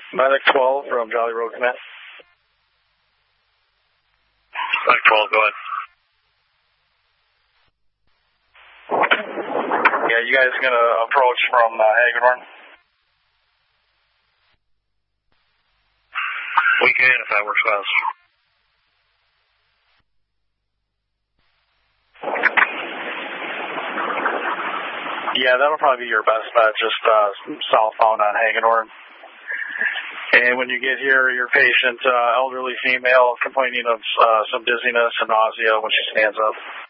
Medic 12 from Jolly Road Command. Medic 12, go ahead. Yeah, you guys going to approach from Hagedorn? We can if that works best. Yeah, that'll probably be your best bet, just southbound on Hagedorn. And when you get here, your patient, elderly female, complaining of some dizziness and nausea when she stands up.